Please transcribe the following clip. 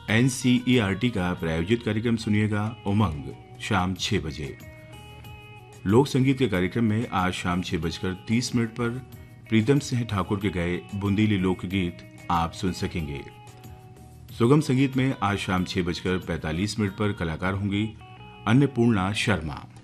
NCERT का प्रायोजित कार्यक्रम सुनिएगा उमंग शाम 6 बजे। लोक संगीत के कार्यक्रम में आज शाम 6:30 पर प्रीतम सिंह ठाकुर के गाए बुंदीली लोकगीत आप सुन सकेंगे। सुगम संगीत में आज शाम 6:45 पर कलाकार होंगी अन्नपूर्णा शर्मा।